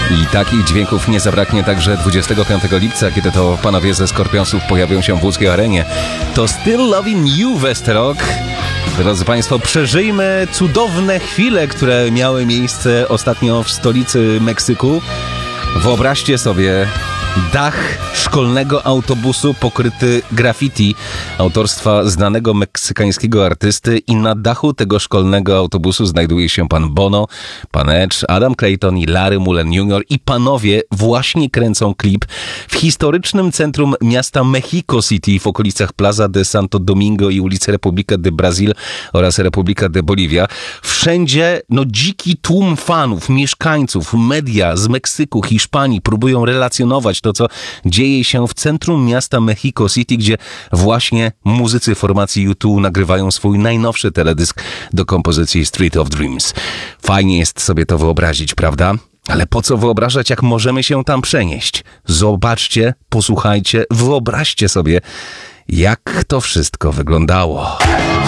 I takich dźwięków nie zabraknie także 25 lipca, kiedy to panowie ze Skorpionsów pojawią się w łódzkiej arenie. To Still Loving You, Westerok. Drodzy Państwo, przeżyjmy cudowne chwile, które miały miejsce ostatnio w stolicy Meksyku. Wyobraźcie sobie dach szkolnego autobusu pokryty graffiti autorstwa znanego meksykańskiego artysty i na dachu tego szkolnego autobusu znajduje się pan Bono, pan Edge, Adam Clayton i Larry Mullen Jr. i panowie właśnie kręcą klip w historycznym centrum miasta Mexico City w okolicach Plaza de Santo Domingo i ulicy República de Brasil oraz República de Bolivia. Wszędzie dziki tłum fanów, mieszkańców, media z Meksyku, Hiszpanii próbują relacjonować to, co dzieje się w centrum miasta Mexico City, gdzie właśnie muzycy formacji U2 nagrywają swój najnowszy teledysk do kompozycji Street of Dreams. Fajnie jest sobie to wyobrazić, prawda? Ale po co wyobrażać, jak możemy się tam przenieść? Zobaczcie, posłuchajcie, wyobraźcie sobie, jak to wszystko wyglądało.